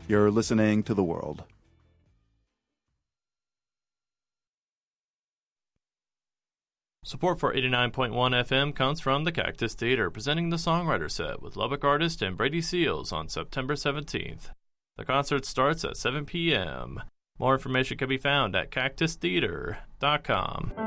You're listening to The World. Support for 89.1 FM comes from the Cactus Theater, presenting the Songwriter Set with Lubbock artist and Brady Seals on September 17th. The concert starts at 7 p.m. More information can be found at cactustheater.com.